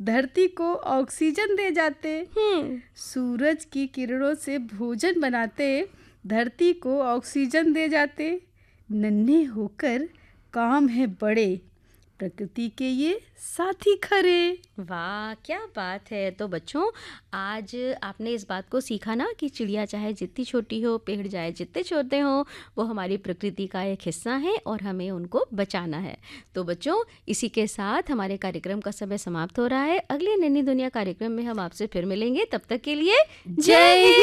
धरती को ऑक्सीजन दे जाते। हम्म सूरज की किरणों से भोजन बनाते, धरती को ऑक्सीजन दे जाते। नन्हे होकर काम है बड़े, प्रकृति के ये साथी खरे। वाह, क्या बात है। तो बच्चों, आज आपने इस बात को सीखा ना कि चिड़िया चाहे जितनी छोटी हो, पेड़ चाहे जितने छोटे हो, वो हमारी प्रकृति का एक हिस्सा है और हमें उनको बचाना है। तो बच्चों, इसी के साथ हमारे कार्यक्रम का समय समाप्त हो रहा है। अगले नन्ही दुनिया कार्यक्रम में हम आपसे फिर मिलेंगे। तब तक के लिए जय हिंद।